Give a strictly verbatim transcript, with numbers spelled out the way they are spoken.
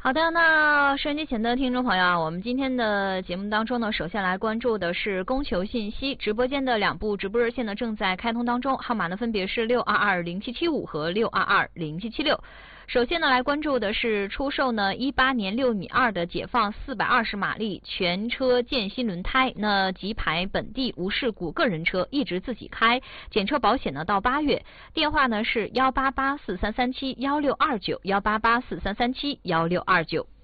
好的，那收音机前的听众朋友啊，我们今天的节目当中呢，首先来关注的是供求信息。直播间的两部直播热线呢正在开通当中，号码呢分别是六二二零七七五和六二二零七七六。首先呢，来关注的是出售呢一八年六米二的解放四百二十马力全车建新轮胎，那吉牌本地无事故个人车，一直自己开，检车保险呢到八月。电话呢是幺八八四三三七幺六二九幺八八四三三七幺六二九。